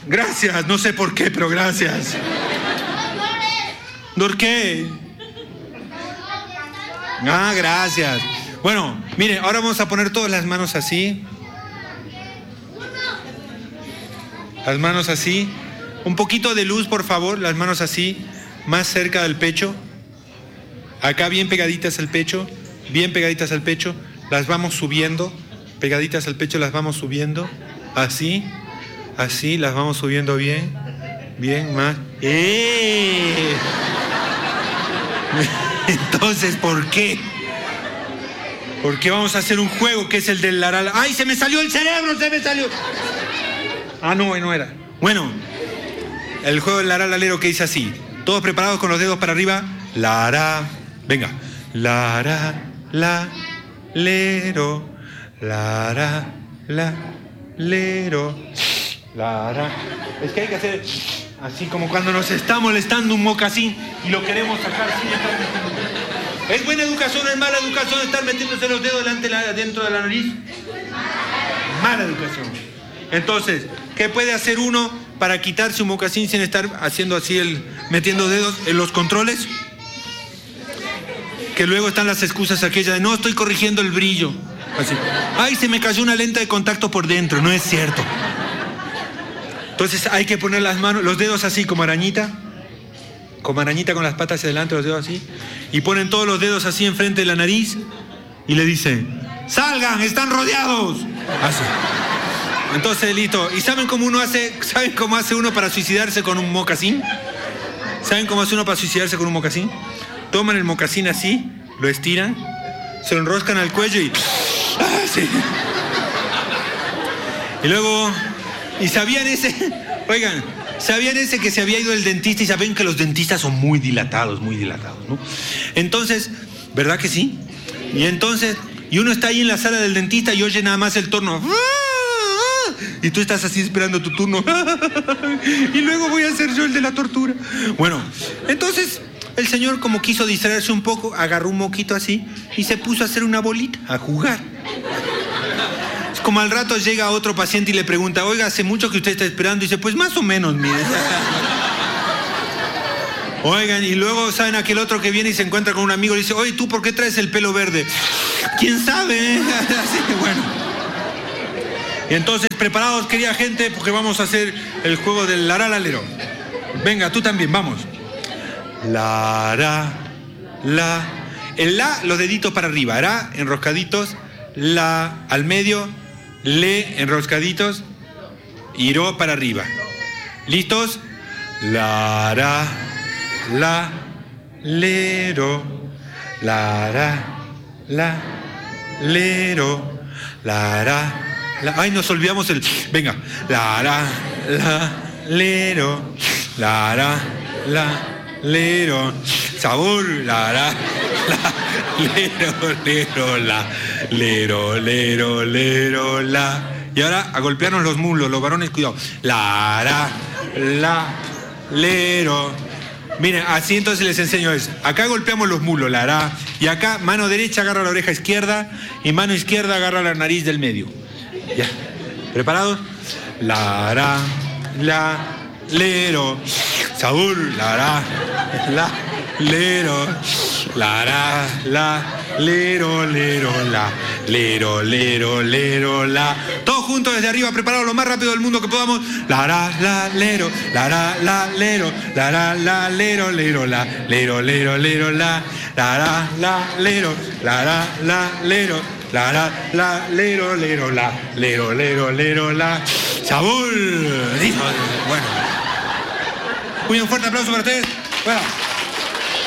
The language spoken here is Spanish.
Gracias, no sé por qué, pero gracias. ¿Por qué? Ah, gracias. Bueno, mire, ahora vamos a poner todas las manos así. Las manos así. Un poquito de luz, por favor. Las manos así, más cerca del pecho. Acá bien pegaditas al pecho. Bien pegaditas al pecho. Las vamos subiendo. Pegaditas al pecho las vamos subiendo. Así. Así, las vamos subiendo bien. Bien, más. Entonces, ¿por qué? Porque vamos a hacer un juego que es el del Lara. ¡Ay, se me salió el cerebro! ¡Se me salió! Ah, no era. Bueno, el juego del Lara Lalero que dice así. Todos preparados con los dedos para arriba. Lara. Venga. Lara, la, lero. Lara, la, lero. Lara. Es que hay que hacer así como cuando nos está molestando un mocasín y lo queremos sacar sin estar metiendo. ¿Es buena educación o es mala educación estar metiéndose los dedos dentro de la nariz? Mala educación. Entonces, ¿qué puede hacer uno para quitarse un mocasín sin estar haciendo así metiendo dedos en los controles? Que luego están las excusas aquellas de no, estoy corrigiendo el brillo. Así. Ay, se me cayó una lente de contacto por dentro. No es cierto. Entonces hay que poner las manos, los dedos así como arañita con las patas hacia adelante, los dedos así, y ponen todos los dedos así enfrente de la nariz y le dicen, ¡salgan! ¡Están rodeados! Así. Entonces, listo. ¿Y saben cómo hace uno para suicidarse con un mocasín? ¿Saben cómo hace uno para suicidarse con un mocasín? Toman el mocasín así, lo estiran, se lo enroscan al cuello y... así. Y luego... ¿Y sabían ese? Oigan, ¿sabían ese que se había ido el dentista? Y saben que los dentistas son muy dilatados, ¿no? Entonces, ¿verdad que sí? Y uno está ahí en la sala del dentista y oye nada más el torno. Y tú estás así esperando tu turno. Y luego voy a ser yo el de la tortura. Bueno, entonces el señor, como quiso distraerse un poco, agarró un moquito así y se puso a hacer una bolita, a jugar. Como al rato llega otro paciente y le pregunta, oiga, hace mucho que usted está esperando. Y dice, pues más o menos, mire. Oigan, y luego, ¿saben? Aquel otro que viene y se encuentra con un amigo y dice, oye, ¿tú por qué traes el pelo verde? ¿Quién sabe? Así que bueno. Y entonces, preparados, querida gente, porque vamos a hacer el juego del Lara Lalero. Venga, tú también, vamos. Lara, la. El la, los deditos para arriba. Ra, enroscaditos. La, al medio. Le, enroscaditos. Y ro para arriba. ¿Listos? Lara, la, lero. Lara, la, lero. Lara, la. Ay, nos olvidamos el... Venga. Lara, la, lero. Lara, la, lero. Sabor, lara, la, lero, la, lero, la. Y ahora a golpearnos los muslos, los varones, cuidado. Lara, la, lero. Miren, así entonces les enseño eso. Acá golpeamos los muslos, lara. Y acá, mano derecha agarra la oreja izquierda y mano izquierda agarra la nariz del medio. Ya. ¿Preparados? Lara, la, lero. Sabor, lara, la, lero. Lara, la, lero, la, lero, la. Todos juntos desde arriba, preparados lo más rápido del mundo que podamos. Lara, la, lero, lara, la, lero, lara, la, lero, la, lero, la. Lara, la, lero, lara, la, lero, lara, la, lero, la, lero, la. Sabor. Bueno. Un fuerte aplauso para ustedes. Bueno.